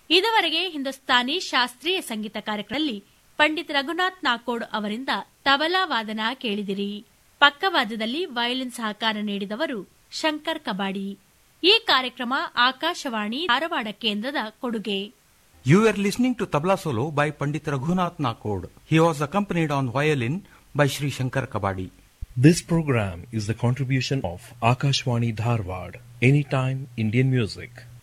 ಇದುವರೆಗೆ ಹಿಂದೂಸ್ತಾನಿ ಶಾಸ್ತ್ರೀಯ ಸಂಗೀತ ಕಾರ್ಯಕ್ರಮದಲ್ಲಿ ಪಂಡಿತ್ ರಘುನಾಥ್ ನಾಕೋಡ್ ಅವರಿಂದ ತಬಲಾ ವಾದನ ಕೇಳಿದಿರಿ. ಪಕ್ಕವಾದ್ಯದಲ್ಲಿ ವಯೋಲಿನ್ ಸಹಕಾರ ನೀಡಿದವರು ಶಂಕರ್ ಕಬಾಡಿ. ಈ ಕಾರ್ಯಕ್ರಮ ಆಕಾಶವಾಣಿ ಧಾರವಾಡ ಕೇಂದ್ರದ ಕೊಡುಗೆ. You were listening to Tabla Solo by Pandit Raghunath Nakod. He was accompanied on violin by Sri Shankar Kabadi. This program is the contribution of Akashwani Dharwad, Anytime Indian Music.